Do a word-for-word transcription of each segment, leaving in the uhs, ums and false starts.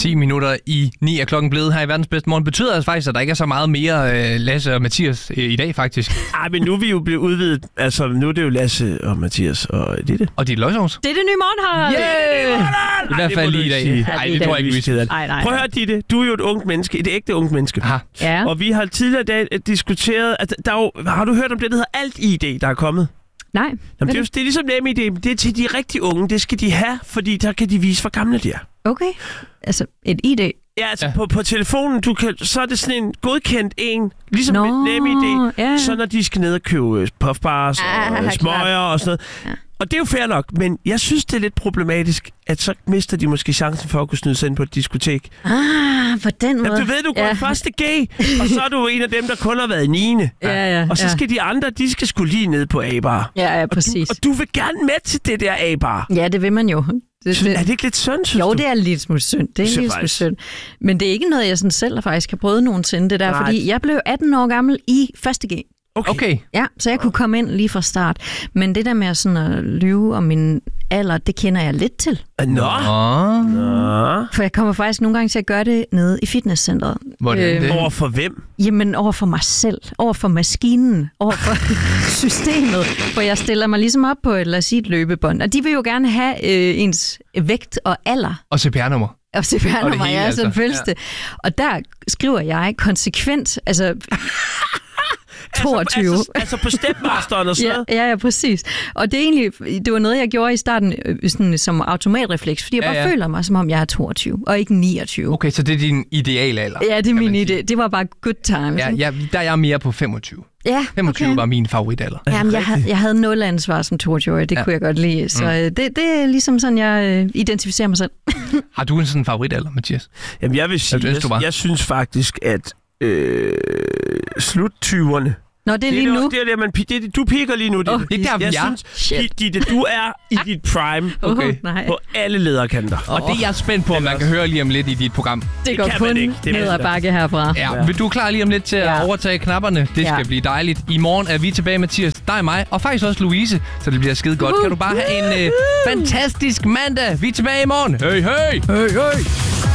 ti minutter i ni er klokken blevet her i verdens bedste morgen. Betyder det faktisk, at der ikke er så meget mere øh, Lasse og Mathias øh, i dag, faktisk? Ej, men nu er vi jo blevet udvidet. Altså, nu er det jo Lasse og Mathias og Ditte. Og dit løgsovs. Det er det nye morgenhold. Yeah! I hvert fald lige i dag. Nej, det tror jeg ikke, vi skal. Nej, nej. Prøv at høre, Ditte. Du er jo et ungt menneske. Et ægte ungt menneske. Aha. Ja. Og vi har tidligere i dag diskuteret... At der er jo, har du hørt om det, der hedder Alt-I D, der er kommet? Nej. Jamen, det, er jo, det er ligesom NemID, men det er til de rigtig unge. Det skal de have, fordi der kan de vise, hvor gamle de er. Okay. Altså, et I D. Ja, altså Ja. På, på telefonen, du kan, så er det sådan en godkendt en, ligesom Nå, med NemID, ja. så når de skal ned og købe øh, puffbars Ah, og øh, smøger og sådan noget. Ja. Og det er jo fair nok, men jeg synes, det er lidt problematisk, at så mister de måske chancen for at kunne snyde sig ind på et diskotek. Ah, på den måde. Jamen, du ved, du går ja. i første G, og så er du en af dem, der kun har været i niende. Ja, ja, Og så ja. skal de andre, de skal sgu lige ned på A-bar. Ja, ja, præcis. Og du vil gerne med til det der A-bar. Ja, det vil man jo. Det, Så, er det ikke lidt synd, synes jo, du? det er en lille smule synd. Det er en Synes lille smule faktisk. synd. Men det er ikke noget, jeg sådan selv faktisk har prøvet nogensinde, det der. Nej. Fordi jeg blev atten år gammel i første G. Okay. Okay. Ja, så jeg kunne komme ind lige fra start. Men det der med sådan at lyve om min alder, det kender jeg lidt til. Nå. Åh, Nå. For jeg kommer faktisk nogle gange til at gøre det nede i fitnesscenteret. hvordan det? Over for hvem? Jamen over for mig selv, over for maskinen, over for systemet. For jeg stiller mig ligesom op på et, lad os sige, et løbebånd. Og de vil jo gerne have øh, ens vægt og alder. Og C P R-nummer. Og C P R-nummer, hele, ja, altså. selvfølgelig. Ja. Og der skriver jeg konsekvent, altså toogtyve. Altså, altså på stepmasteren og sådan Ja, noget? ja, ja, præcis. Og det er egentlig, det var noget, jeg gjorde i starten øh, sådan, som automatrefleks, fordi jeg Ja, bare ja. føler mig, som om jeg er toogtyve, og ikke niogtyve. Okay, så det er din idealalder. Ja, det er kan min man sige. idé. Det var bare good times. Ja, ikke? ja, der er jeg mere på femogtyve. Ja, femogtyve okay. var min favoritalder. Jamen, jeg, havde, jeg havde nul ansvar som toogtyve-årig, det Ja. ja. kunne jeg godt lide. Så mm. det, det er ligesom sådan, jeg øh, identificerer mig selv. Har du en sådan favoritalder, Mathias? Jamen, jeg vil sige, Hvad synes du jeg, bare? jeg synes faktisk, at øh, slut tyverne... Nå, det er Det lige er nu. det, det, er det, man, pi- det, er det, du piker lige nu. Det, Åh, det er der, jeg vi er. synes, Shit. Ditte, du er i dit prime Okay. Oh, nej, på alle lederkanter. Og det er jeg spændt på, om man kan høre lige om lidt i dit program. det går kan man kun ikke. Det er ned ad altså- bakke herfra. Ja, Ja. vil du er klar lige om lidt til at Ja. overtage knapperne? Det skal Ja. blive dejligt. I morgen er vi tilbage, Mathias, dig og mig, og faktisk også Louise, så det bliver skide godt. Kan du bare have en øh, fantastisk mandag? Vi er tilbage i morgen. Hey, hey! Hey, hey!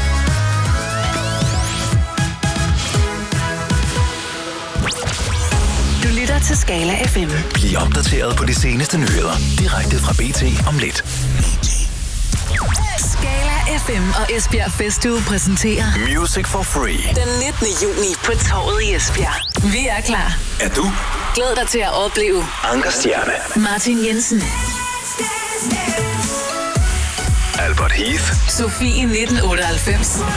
Du lytter til Skala F M. Bliv opdateret på de seneste nyheder direkte fra B T om lidt. Skala F M og Esbjerg Festuge præsenterer Music for free. den nittende juni på Torvet i Esbjerg. Vi er klar. Er du? Glæd dig til at opleve Anker Stjerne. Martin Jensen, Albert Heath. Sofie nitten otteoghalvfems,